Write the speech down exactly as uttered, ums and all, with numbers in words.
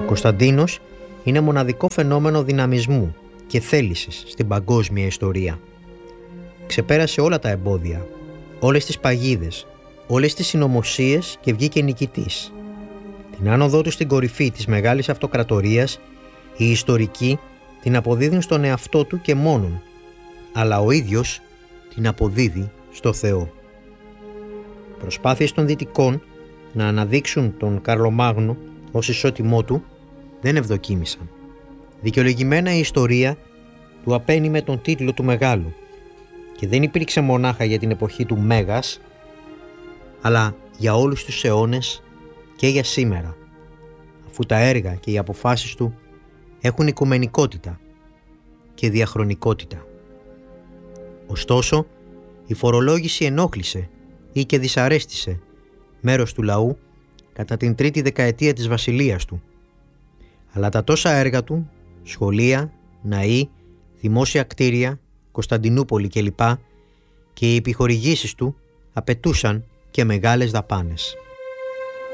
Κωνσταντίνος είναι μοναδικό φαινόμενο δυναμισμού και θέλησης στην παγκόσμια ιστορία. Ξεπέρασε όλα τα εμπόδια, όλες τις παγίδες, όλες τις συνωμοσίες και βγήκε νικητής. Την άνοδό του στην κορυφή της μεγάλης αυτοκρατορίας, οι ιστορικοί την αποδίδουν στον εαυτό του και μόνον, αλλά ο ίδιος την αποδίδει στο Θεό. Προσπάθειες των Δυτικών να αναδείξουν τον Καρλομάγνο ως ισότιμό του δεν ευδοκίμησαν. Δικαιολογημένα η ιστορία του απένιμε τον τίτλο του Μεγάλου και δεν υπήρξε μονάχα για την εποχή του Μέγας, αλλά για όλους τους αιώνες και για σήμερα, αφού τα έργα και οι αποφάσεις του έχουν οικουμενικότητα και διαχρονικότητα. Ωστόσο, η φορολόγηση ενόχλησε ή και δυσαρέστησε μέρος του λαού κατά την τρίτη δεκαετία της βασιλείας του, αλλά τα τόσα έργα του, σχολεία, ναοί, δημόσια κτίρια, Κωνσταντινούπολη κλπ. Και οι επιχορηγήσεις του απαιτούσαν και μεγάλες δαπάνες.